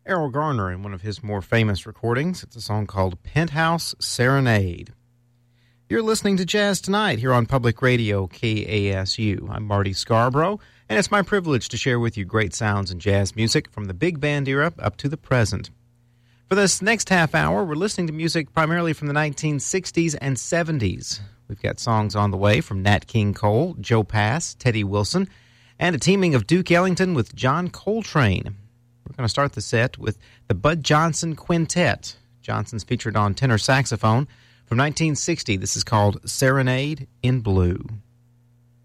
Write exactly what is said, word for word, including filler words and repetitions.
Errol Garner in one of his more famous recordings. It's a song called Penthouse Serenade. You're listening to Jazz Tonight here on Public Radio K A S U. I'm Marty Scarborough, and it's my privilege to share with you great sounds and jazz music from the big band era up to the present. For this next half hour, we're listening to music primarily from the nineteen sixties and seventies. We've got songs on the way from Nat King Cole, Joe Pass, Teddy Wilson, and a teaming of Duke Ellington with John Coltrane. We're going to start the set with the Bud Johnson Quintet. Johnson's featured on tenor saxophone from nineteen sixty. This is called Serenade in Blue.